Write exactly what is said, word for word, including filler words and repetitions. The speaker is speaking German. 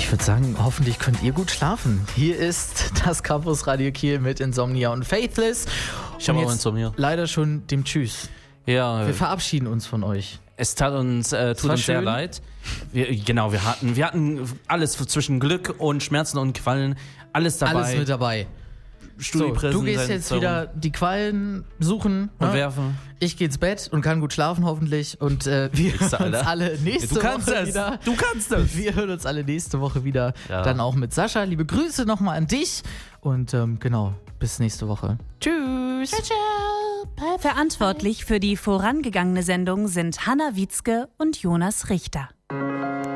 Ich würde sagen, hoffentlich könnt ihr gut schlafen. Hier ist das Campus Radio Kiel mit Insomnia und Faithless. Ich habe Und auch jetzt Insomnia. leider schon dem Tschüss. Ja, Wir verabschieden uns von euch. es tat uns, äh, tut war uns sehr schön. leid. Wir, genau, wir hatten, wir hatten alles zwischen Glück und Schmerzen und Quallen, alles dabei. Alles mit dabei. So, du gehst jetzt wieder die Quallen suchen und ne? werfen. Ich gehe ins Bett und kann gut schlafen hoffentlich. Und äh, wir Wichser, hören uns Alter. alle nächste Du kannst Woche das. wieder. Du kannst das. Wir hören uns alle nächste Woche wieder. Ja. Dann auch mit Sascha. Liebe Grüße nochmal an dich. Und ähm, genau, bis nächste Woche. Tschüss. Ciao, ciao. Verantwortlich für die vorangegangene Sendung sind Hanna Wietzke und Jonas Richter.